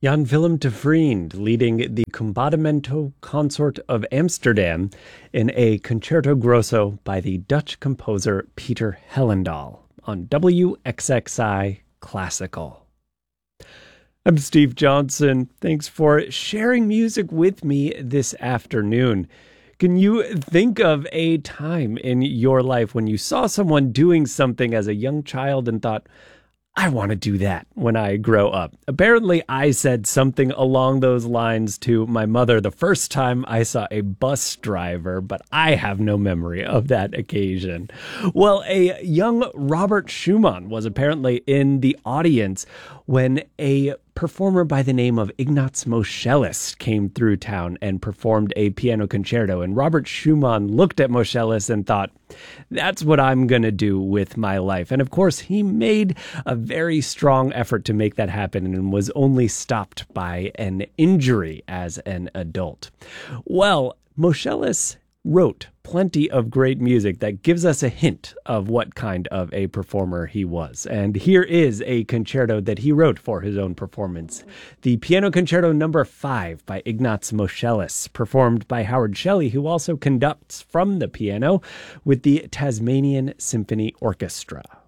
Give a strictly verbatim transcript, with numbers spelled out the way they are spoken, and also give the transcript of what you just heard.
Jan Willem de Vriend leading the Combattimento Consort of Amsterdam in a Concerto Grosso by the Dutch composer Peter Hellendaal on W X X I Classical. I'm Steve Johnson. Thanks for sharing music with me this afternoon. Can you think of a time in your life when you saw someone doing something as a young child and thought, I want to do that when I grow up? Apparently, I said something along those lines to my mother the first time I saw a bus driver, but I have no memory of that occasion. Well, a young Robert Schumann was apparently in the audience when a performer by the name of Ignaz Moscheles came through town and performed a piano concerto. And Robert Schumann looked at Moscheles and thought, that's what I'm going to do with my life. And of course, he made a very strong effort to make that happen and was only stopped by an injury as an adult. Well, Moscheles wrote plenty of great music that gives us a hint of what kind of a performer he was. And here is a concerto that he wrote for his own performance. The Piano Concerto number five by Ignaz Moscheles, performed by Howard Shelley, who also conducts from the piano with the Tasmanian Symphony Orchestra.